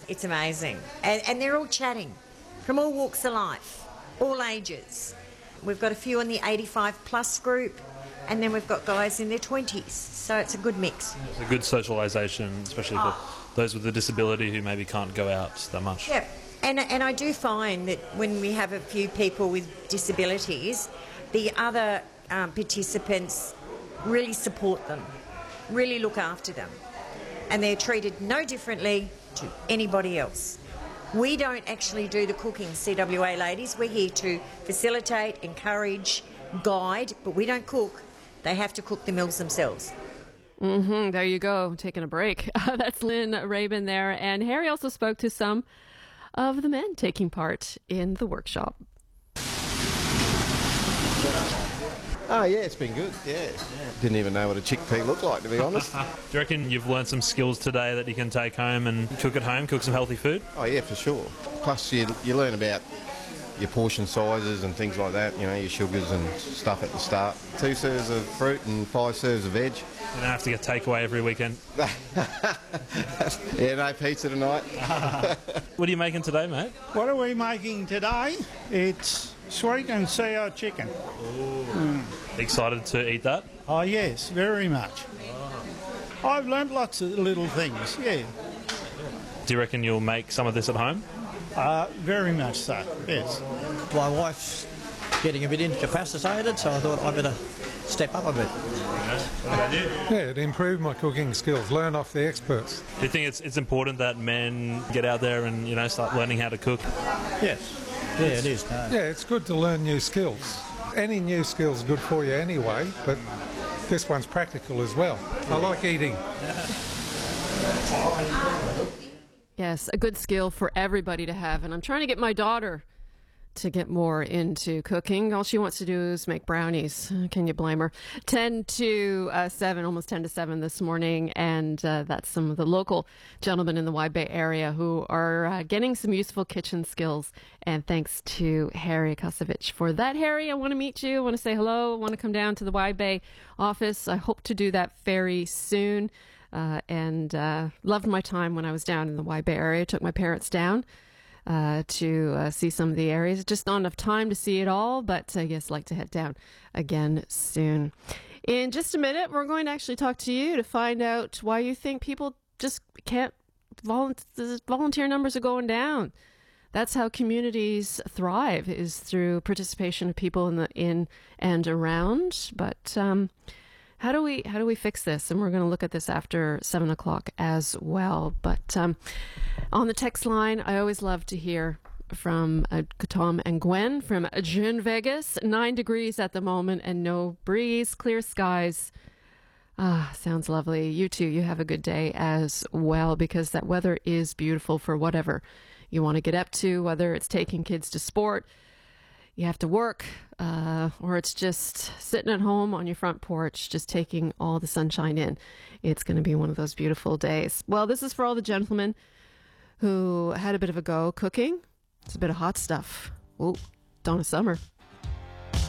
It's amazing. And they're all chatting from all walks of life, all ages. We've got a few in the 85 plus group, and then we've got guys in their 20s. So it's a good mix. It's a good socialisation, especially for those with a disability who maybe can't go out that much. Yeah. And I do find that when we have a few people with disabilities, the other participants really support them, really look after them. And they're treated no differently to anybody else. We don't actually do the cooking, CWA ladies. We're here to facilitate, encourage, guide, but we don't cook. They have to cook the meals themselves. There you go, taking a break. That's Lynn Rabin there. And Harry also spoke to some of the men taking part in the workshop. Oh, yeah, it's been good, yeah. Didn't even know what a chickpea looked like, to be honest. Do you reckon you've learned some skills today that you can take home and cook at home, cook some healthy food? Oh, yeah, for sure. Plus, you learn about your portion sizes and things like that, you know, your sugars and stuff at the start. 2 serves of fruit and 5 serves of veg. You don't have to get takeaway every weekend. Yeah, no pizza tonight. What are you making today, mate? What are we making today? It's sweet and sour chicken. Excited to eat that? Oh, yes, very much. I've learnt lots of little things, yeah. Do you reckon you'll make some of this at home? Very much so, yes. My wife's getting a bit incapacitated, so I thought I'd better step up a bit. What about you? Yeah, it improved my cooking skills, learn off the experts. Do you think it's important that men get out there and, you know, start learning how to cook? Yes. Yeah, it is. Yeah, it's good to learn new skills. Any new skill's good for you anyway, but this one's practical as well. I like eating. Yes, a good skill for everybody to have. And I'm trying to get my daughter to get more into cooking. All she wants to do is make brownies. Can you blame her? 10 to 7, almost 10 to 7 this morning. And that's some of the local gentlemen in the Wide Bay area who are getting some useful kitchen skills. And thanks to Harry Kosovich for that. Harry, I want to meet you. I want to say hello. I want to come down to the Wide Bay office. I hope to do that very soon. And loved my time when I was down in the Wide Bay area. Took my parents down to see some of the areas. Just not enough time to see it all, but yes, like to head down again soon. In just a minute, we're going to actually talk to you to find out why you think people just can't volunteer numbers are going down. That's how communities thrive, is through participation of people in and around. But how do we fix this? And we're going to look at this after 7 o'clock as well. But on the text line, I always love to hear from Tom and Gwen from June Vegas. 9 degrees at the moment and no breeze, clear skies. Sounds lovely. You too, you have a good day as well, because that weather is beautiful for whatever you want to get up to, whether it's taking kids to sport, you have to work, or it's just sitting at home on your front porch, just taking all the sunshine in. It's going to be one of those beautiful days. Well, this is for all the gentlemen who had a bit of a go cooking. It's a bit of hot stuff. Ooh, Donna Summer.